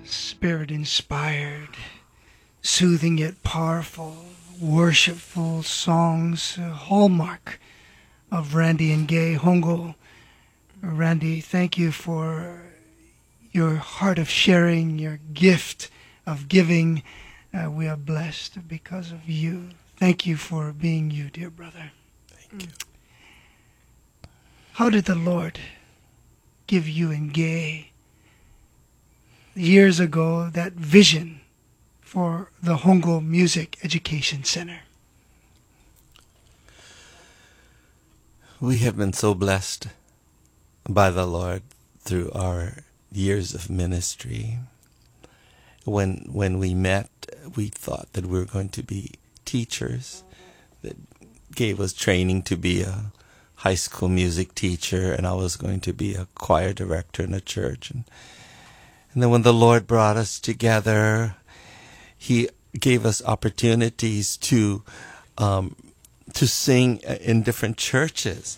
Spirit-inspired, soothing yet powerful, worshipful songs, a hallmark of Randy and Gay Hongo. Randy, thank you for your heart of sharing, your gift of giving. We are blessed because of you. Thank you for being you, dear brother. Thank you. How did the Lord give you and Gay years ago that vision for the Hongo Music Education Center? We have been so blessed by the Lord through our years of ministry. When we met, we thought that we were going to be teachers, that gave us training to be a high school music teacher, and I was going to be a choir director in a church. And then when the Lord brought us together, He gave us opportunities to sing in different churches.